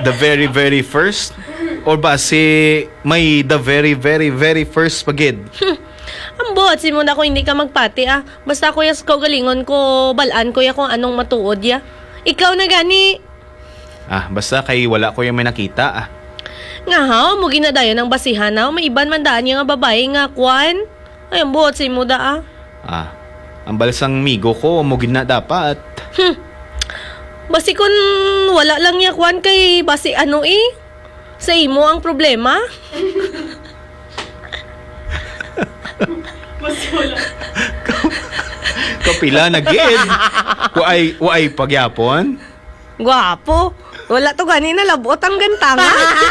The very, very first? Or base may the very, very, very first pagid? Ambot, si mo na ko hindi ka magpati Basta kuya sa kaugalingon ko, balaan kuya kung anong matuod ya. Ikaw na gani. Basta kay wala ko yung may nakita Nga mo ginadayo ng basihan may iban man daan yung nga babae nga kwan. Ay, ambot, si mo da ang balasang migo ko, mo gina dapat. Basi kun wala lang niya kwan kay basi sa imo ang problema. Basi wala. Kapila nagid. Waay pagyapon. Gwapo. Wala to gani na labot ang gantanga.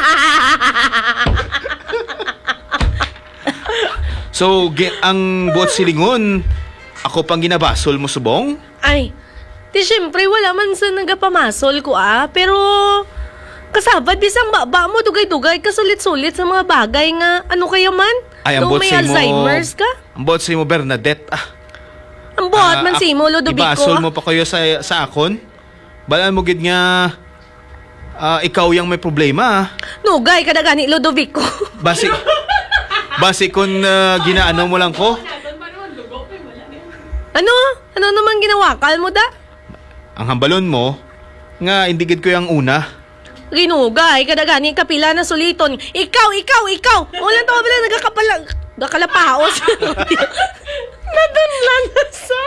So, ang buot silingon, ako pang ginabasol mo subong? Ay, siyempre wala man sa nagapamasol ko pero kasabad bisang baba mo dugay-dugay kasulit-sulit sa mga bagay nga ano kaya man? Ay, ang buot may sa mo, Alzheimer's ka? Ang buot sa mo, Bernadette Ang buot man si mo, Ludovico ibasol mo pa kayo sa akon? Balaan mo gid nga ikaw yung may problema Nugay kada gani, Ludovico. Basi kung ginaano mo lang ko. Ano? Ano naman ginawakal mo da? Ang hambalon mo, nga indigid ko yung una. Ginugay, kada gani kapila na suliton. Ikaw! Wala to pala nagkakalapaos. Nadunlan na sa.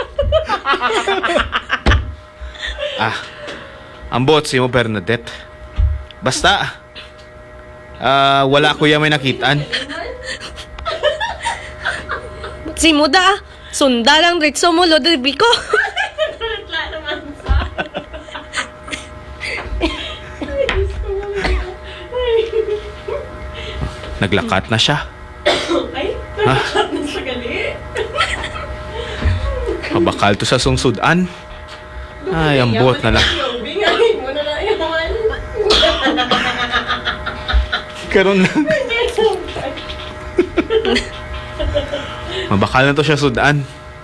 Ang bot si mo, Bernadette. Basta, wala ko yung may nakitaan. Si Muda, sunda lang ritso mo, Ludovico. Wala naman sa. Naglakat na siya. Ay, naglakat na sa gali. Mabakal to sa sungsudan. Ay, ang bot na lang. Bingay mo na lang yaman. Karon lang. Mabakal na to siya sudan.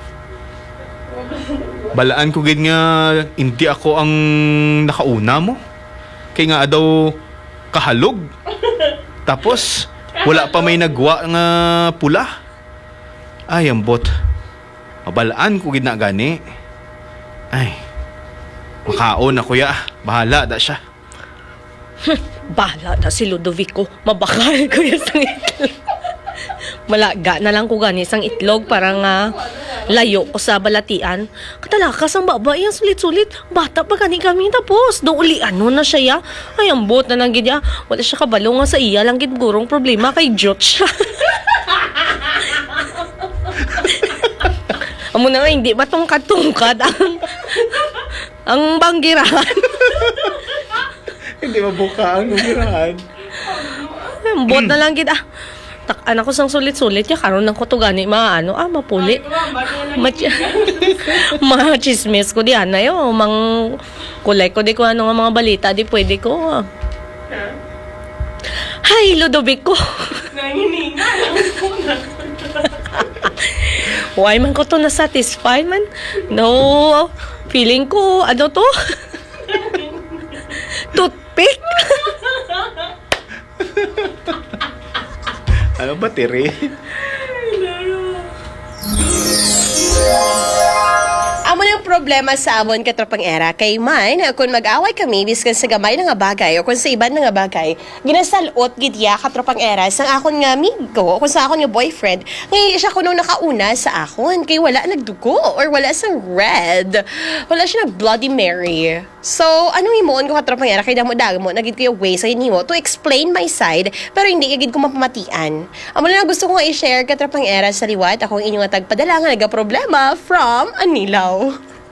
Balaan ko gid nga hindi ako ang nakauna mo. Kay nga daw kahalog. Tapos wala pa may nagwa nga pula. Ay, ang bot. Mabalaan ko gid na gani. Ay. Makaon na kuya. Bahala da siya. Bahala na si Ludovico. Mabakal ko yung sang itlog. Malaga na lang ko gani sang itlog para nga layo ko sa balatian. Katalakas ang baba yan sulit-sulit. Bata pa gani kami tapos. Doon ano na siya ya. Ay, ang bot na lang gid ya. Wala siya kabalo nga sa iya lang gid gurong problema kay Jot siya. Amo na nga hindi ba tungkad-tungkad ang banggirahan. Hindi mabuka ang numerahan. Ang bot na lang gid anak ko sang sulit-sulit ya karon nang ko to gani mapuli. Chismis ko di ana yo mang kulay ko di ko ano nga mga balita di pwede ko. Hay, Ludovico. Nangininga lang po na. Why man ko to na-satisfy man? No, feeling ko, ano to? Toothpick? Ano ba, tiri? Amo na yung problema sa amon katropang era kay man kung mag-away kami biskan sa gamay na nga bagay o kung sa iban na nga bagay ginasalot gidya katropang era sang akon nga amigo kung sa akon nga boyfriend ngay siya kuno nakauna sa akon kay wala nagdugo or wala sang red wala siya nag Bloody Mary. So anong imoon ko katropang era kay damo mo nagid ko yung way sa inyo to explain my side pero hindi gid ko mapamatian. Amo na gusto ko nga i-share katropang era sa liwat akong inyong tagpadala nga nagaproblema from Anilaw.